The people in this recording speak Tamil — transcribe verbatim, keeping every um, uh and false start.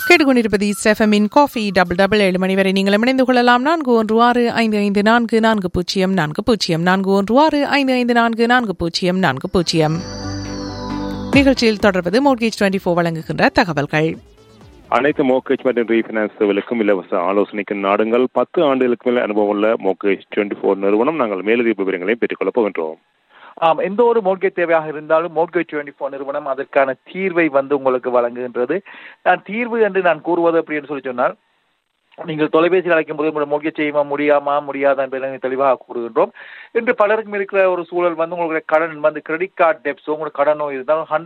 கேட்டுக்கொண்டிருப்பது ஸ்டெஃபமின் காஃபி டபுள் டபுள் ஏழு மணி வரை நீங்கள் இணைந்து கொள்ளலாம். நான்கு ஒன்று ஆறு ஐந்து ஐந்து நான்கு நான்கு பூஜ்ஜியம் நான்கு பூஜ்ஜியம் நான்கு ஒன்று ஆறு ஐந்து ஐந்து நான்கு நான்கு பூஜ்ஜியம் நான்கு பூஜ்ஜியம். நிகழ்ச்சியில் தொடர்வது மோர்கேஜ் டுவெண்ட்டி ஃபோர் வழங்குகின்ற தகவல்கள். அனைத்து மோர்கேஜ் மற்றும் ரீஃபினான்ஸ் சேவைகளுக்கும் இலவச ஆலோசனைக்கு நாடுங்கள். பத்து ஆண்டுகளுக்கு மேல் அனுபவம் உள்ள மோர்கேஜ் டுவெண்ட்டி ஃபோர் நிறுவனம். நாங்கள் மேலதிக விவரங்களையும் பெற்றுக்கொள்ளப் போகின்றோம். ஆம், எந்த ஒரு மோர்கேஜ் தேவையாக இருந்தாலும் மோர்கேஜ் டுவெண்ட்டி ஃபோர் நிறுவனம் அதற்கான தீர்வை வந்து உங்களுக்கு வழங்குகின்றது. நான் தீர்வு என்று நான் கூறுவது அப்படின்னு சொல்லி சொன்னால், நீங்கள் தொலைபேசியில் அழைக்கும் போது உங்களோட மோர்கேஜ் செய்யுமா முடியாமா முடியாதா என்பதை தெளிவாக கூறுகின்றோம். இன்று பலருக்கும் இருக்கிற ஒரு சூழல் வந்து உங்களுக்கு கடன் வந்து கிரெடிட் கார்டு டெப்ஸோ உங்களுக்கு கடனோ இருந்தாலும்